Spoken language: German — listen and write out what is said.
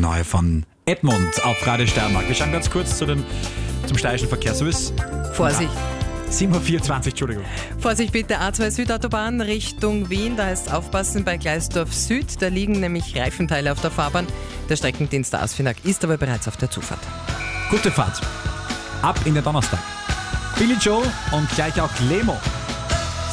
neue von Edmund auf Radio Steiermark. Wir schauen ganz kurz zum steirischen Verkehrsservice. Vorsicht. 7.24 Uhr, Entschuldigung. Vorsicht bitte, A2 Südautobahn Richtung Wien. Da heißt es aufpassen bei Gleisdorf Süd. Da liegen nämlich Reifenteile auf der Fahrbahn. Der Streckendienst der ASFINAG ist aber bereits auf der Zufahrt. Gute Fahrt. Ab in den Donnerstag. Billy Joel und gleich auch Lemo.